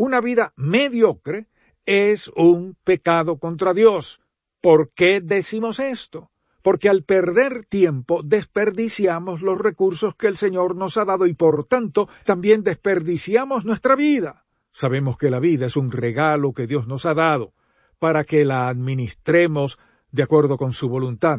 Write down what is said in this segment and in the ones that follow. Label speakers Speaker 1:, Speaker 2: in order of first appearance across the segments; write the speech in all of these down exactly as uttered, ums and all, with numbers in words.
Speaker 1: una vida mediocre es un pecado contra Dios. ¿Por qué decimos esto? Porque al perder tiempo desperdiciamos los recursos que el Señor nos ha dado y por tanto también desperdiciamos nuestra vida. Sabemos que la vida es un regalo que Dios nos ha dado para que la administremos de acuerdo con su voluntad.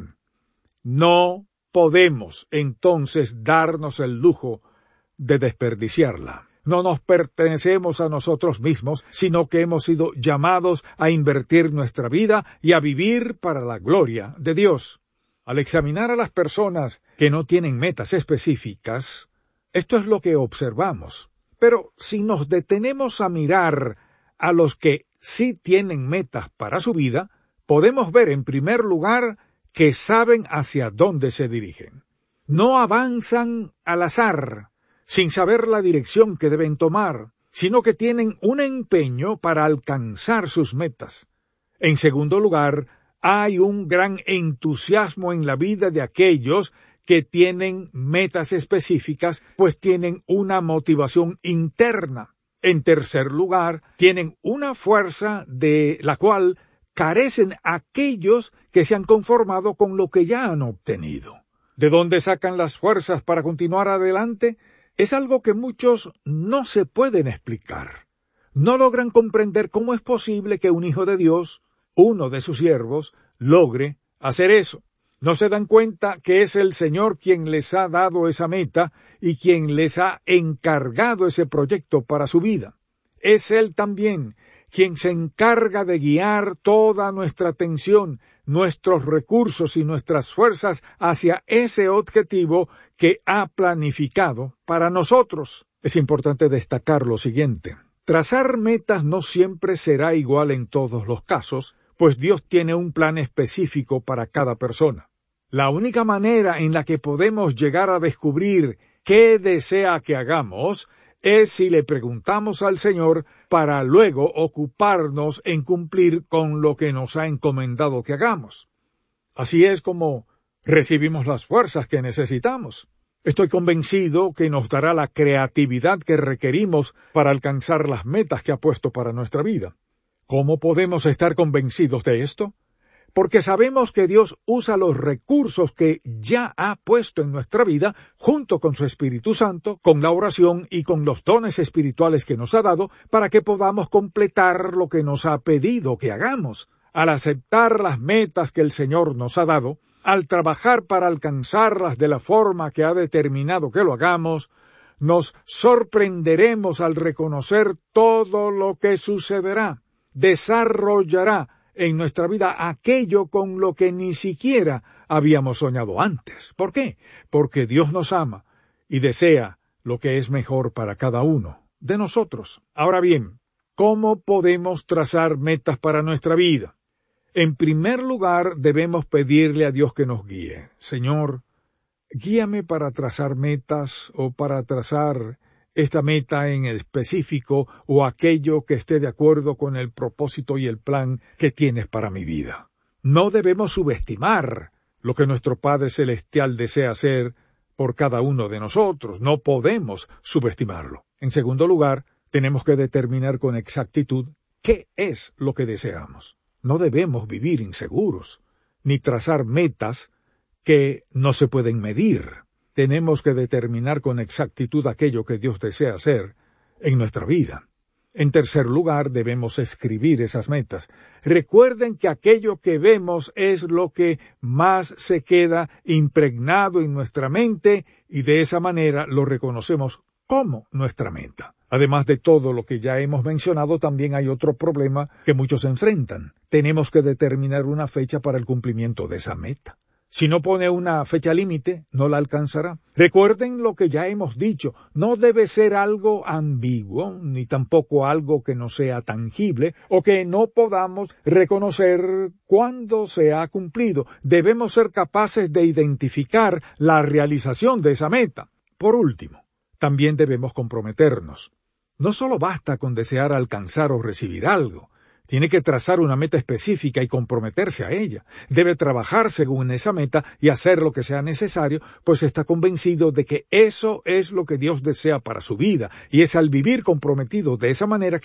Speaker 1: No podemos entonces darnos el lujo de desperdiciarla. No nos pertenecemos a nosotros mismos, sino que hemos sido llamados a invertir nuestra vida y a vivir para la gloria de Dios. Al examinar a las personas que no tienen metas específicas, esto es lo que observamos. Pero si nos detenemos a mirar a los que sí tienen metas para su vida, podemos ver en primer lugar que saben hacia dónde se dirigen. No avanzan al azar, sin saber la dirección que deben tomar, sino que tienen un empeño para alcanzar sus metas. En segundo lugar, hay un gran entusiasmo en la vida de aquellos que tienen metas específicas, pues tienen una motivación interna. En tercer lugar, tienen una fuerza de la cual carecen aquellos que se han conformado con lo que ya han obtenido. ¿De dónde sacan las fuerzas para continuar adelante? Es algo que muchos no se pueden explicar. No logran comprender cómo es posible que un hijo de Dios, uno de sus siervos, logre hacer eso. No se dan cuenta que es el Señor quien les ha dado esa meta y quien les ha encargado ese proyecto para su vida. Es Él también quien se encarga de guiar toda nuestra atención, nuestros recursos y nuestras fuerzas hacia ese objetivo que ha planificado para nosotros. Es importante destacar lo siguiente. Trazar metas no siempre será igual en todos los casos, pues Dios tiene un plan específico para cada persona. La única manera en la que podemos llegar a descubrir qué desea que hagamos es si le preguntamos al Señor para luego ocuparnos en cumplir con lo que nos ha encomendado que hagamos. Así es como recibimos las fuerzas que necesitamos. Estoy convencido que nos dará la creatividad que requerimos para alcanzar las metas que ha puesto para nuestra vida. ¿Cómo podemos estar convencidos de esto? Porque sabemos que Dios usa los recursos que ya ha puesto en nuestra vida, junto con su Espíritu Santo, con la oración y con los dones espirituales que nos ha dado, para que podamos completar lo que nos ha pedido que hagamos. Al aceptar las metas que el Señor nos ha dado, al trabajar para alcanzarlas de la forma que ha determinado que lo hagamos, nos sorprenderemos al reconocer todo lo que sucederá, desarrollará en nuestra vida aquello con lo que ni siquiera habíamos soñado antes. ¿Por qué? Porque Dios nos ama y desea lo que es mejor para cada uno de nosotros. Ahora bien, ¿cómo podemos trazar metas para nuestra vida? En primer lugar, debemos pedirle a Dios que nos guíe. Señor, guíame para trazar metas o para trazar esta meta en específico o aquello que esté de acuerdo con el propósito y el plan que tienes para mi vida. No debemos subestimar lo que nuestro Padre Celestial desea hacer por cada uno de nosotros. No podemos subestimarlo. En segundo lugar, tenemos que determinar con exactitud qué es lo que deseamos. No debemos vivir inseguros, ni trazar metas que no se pueden medir. Tenemos que determinar con exactitud aquello que Dios desea hacer en nuestra vida. En tercer lugar, debemos escribir esas metas. Recuerden que aquello que vemos es lo que más se queda impregnado en nuestra mente y de esa manera lo reconocemos como nuestra meta. Además de todo lo que ya hemos mencionado, también hay otro problema que muchos enfrentan. Tenemos que determinar una fecha para el cumplimiento de esa meta. Si no pone una fecha límite, no la alcanzará. Recuerden lo que ya hemos dicho, no debe ser algo ambiguo, ni tampoco algo que no sea tangible, o que no podamos reconocer cuándo se ha cumplido. Debemos ser capaces de identificar la realización de esa meta. Por último, también debemos comprometernos. No solo basta con desear alcanzar o recibir algo. Tiene que trazar una meta específica y comprometerse a ella. Debe trabajar según esa meta y hacer lo que sea necesario, pues está convencido de que eso es lo que Dios desea para su vida, y es al vivir comprometido de esa manera